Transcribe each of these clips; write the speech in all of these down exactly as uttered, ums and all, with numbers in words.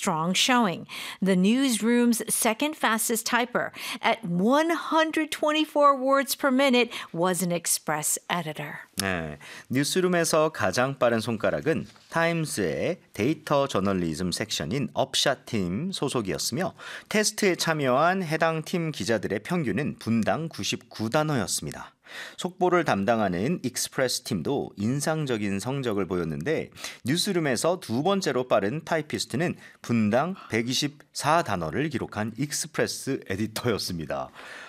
strong showing. The newsroom's second fastest typer at one hundred twenty-four words per minute was an express editor. 네, 뉴스룸에서 가장 빠른 손가락은 타임스의 데이터 저널리즘 섹션인 업샷 팀 소속이었으며 테스트에 참여한 해당 팀 기자들의 평균은 분당 구십구 단어였습니다. 속보를 담당하는 익스프레스 팀도 인상적인 성적을 보였는데 뉴스룸에서 두 번째로 빠른 타이피스트는 분당 백이십사 단어를 기록한 익스프레스 에디터였습니다.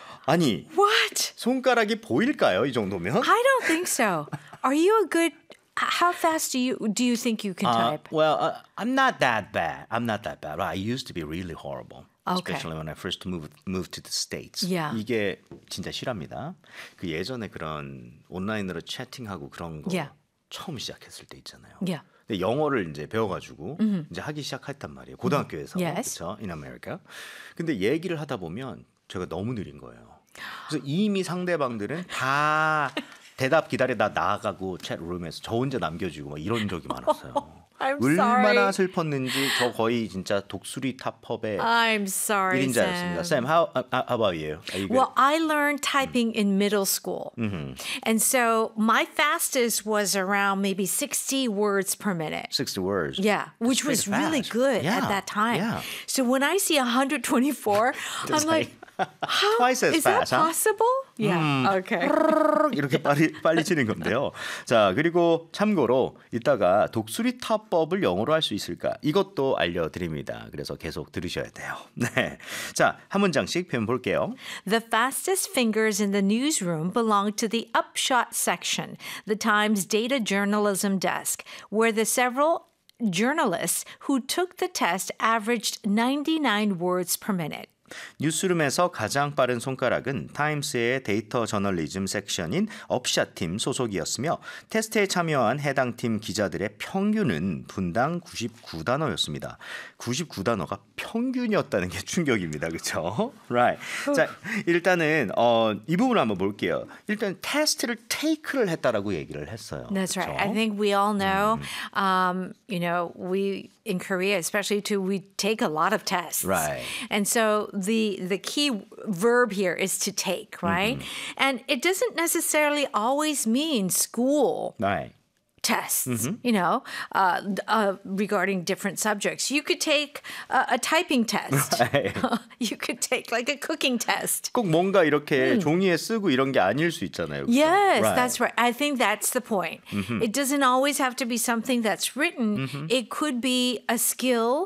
아니, What? 손가락이 보일까요? 이 정도면? I don't think so. Are you a good... How fast do you do you think you can Uh, type? well, uh, I'm not that bad. I'm not that bad. I used to be really horrible. Okay. Especially when I first moved moved to the States. Yeah. 이게 진짜 실합니다. 그 예전에 그런 온라인으로 채팅하고 그런 거 Yeah. 처음 시작했을 때 있잖아요. Yeah. 근데 영어를 이제 배워가지고 mm-hmm. 이제 하기 시작했단 말이에요. 고등학교에서. Yes. 그렇죠? In America. 근데 얘기를 하다 보면 제가 너무 느린 거예요. 그래서 이미 상대방들은 다 대답 기다리다 나가고 챗룸에서 저 혼자 남겨주고 막 이런 적이 많았어요. I'm 얼마나 sorry. 슬펐는지 저 거의 진짜 독수리 탑업의 I'm sorry, 일인자였습니다. Sam. Sam, how, how about you? Are you good? Well, I learned typing in middle school. Mm-hmm. And so my fastest was around maybe sixty words per minute. sixty words. Yeah, which That's was pretty really fast. good Yeah, at that time. yeah. So when I see one hundred twenty-four, I'm like, how Twice as is fast, that huh? possible? Yeah. Okay. 이렇게 빨리 빨리 치는 건데요. 자, 그리고 참고로 이따가 독수리 타법을 영어로 할 수 있을까? 이것도 알려드립니다. 그래서 계속 들으셔야 돼요. 네. 자, 한 문장씩 표현 볼게요. The fastest fingers in the newsroom belong to the upshot section, the Times data journalism desk, where the several journalists who took the test averaged ninety-nine words per minute. 뉴스룸에서 가장 빠른 손가락은 타임스의 데이터 저널리즘 섹션인 업샷 팀 소속이었으며 테스트에 참여한 해당 팀 기자들의 평균은 분당 구십구 단어였습니다. 구십구 단어가 평균이었다는 게 충격입니다. 그렇죠? Right. 자, 일단은 어, 이 부분을 한번 볼게요. 일단 테스트를 take를 했다라고 얘기를 했어요. That's 그렇죠? right. I think we all know, um, you know, we in Korea, especially too, we take a lot of tests. Right. And so the the key verb here is to take, right? Mm-hmm. And it doesn't necessarily always mean school. Right. Tests, mm-hmm. you know, uh, uh, regarding different subjects. You could take a, a typing test. Right. You could take like a cooking test. 꼭 뭔가 이렇게 음. 종이에 쓰고 이런 게 아닐 수 있잖아요. 그렇죠? Yes, right. that's right. I think that's the point. Mm-hmm. It doesn't always have to be something that's written. Mm-hmm. It could be a skill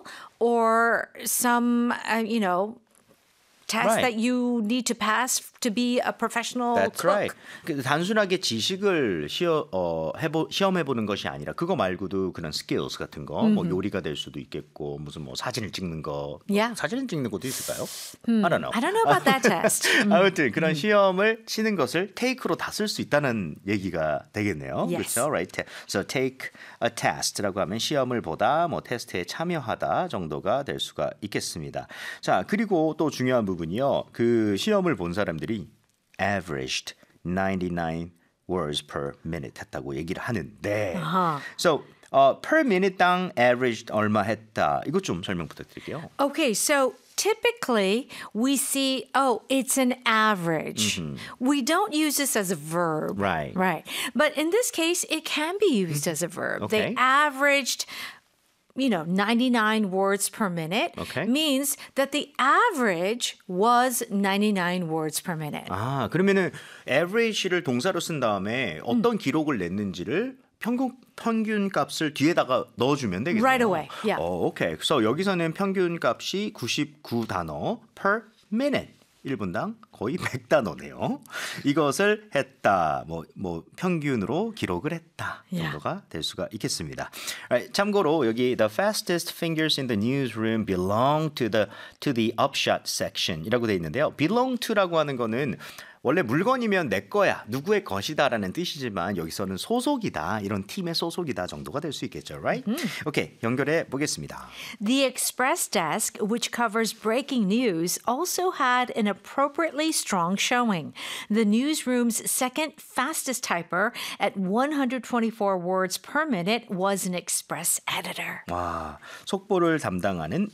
or some, uh, you know, test right. that you need to pass to be a professional That's cook. right. 그 단순하게 지식을 시어, 어, 해보, 시험해보는 것이 아니라 그거 말고도 그런 skills 같은 거, mm-hmm. 뭐 요리가 될 수도 있겠고 무슨 뭐 사진을 찍는 거, yeah. 사진을 찍는 것도 있을까요? Hmm. I don't know. I don't know about that test. 아무튼 그런 시험을 치는 것을 take로 다 쓸 수 있다는 얘기가 되겠네요. Yes. 그렇죠? Right. So take a test라고 하면 시험을 보다, 뭐 테스트에 참여하다 정도가 될 수가 있겠습니다. 자, 그리고 또 중요한 부분이요. 그 시험을 본 사람들이 averaged ninety-nine words per minute 했다고 얘기를 하는데 Uh-huh. So uh, per minute당 averaged 얼마 했다. 이것 좀 설명 부탁드릴게요. Okay, so typically we see, oh, it's an average. Mm-hmm. We don't use this as a verb. Right. Right. But in this case, it can be used as a verb. Okay. They averaged, you know, ninety-nine words per minute Okay. means that the average was ninety-nine words per minute. 아, 그러면은 average를 동사로 쓴 다음에 어떤 음. 기록을 냈는지를 평균 평균 값을 뒤에다가 넣어주면 되겠네요. Right away. Yeah. 어, 오케이. 그래서 여기서는 평균 값이 구십구 단어 per minute. 일 분당 거의 백 단어네요. 이것을 했다. 뭐, 뭐 평균으로 기록을 했다. 정도가 yeah. 될 수가 있겠습니다. Right, 참고로 여기 the fastest fingers in the newsroom belong to the to the upshot section이라고 돼 있는데요. belong to라고 하는 거는 원래 물건이면 내 거야, 누구의 것이다라는 뜻이지만 여기서는 소속이다, 이런 팀의 소속이다 정도가 될 수 있겠죠, right? Mm-hmm. 오케이, 연결해 보겠습니다. The Express desk, which covers breaking news, also had an appropriately strong showing. The newsroom's second fastest typer at one hundred twenty-four words per minute was an Express editor. 와, 속보를 담당하는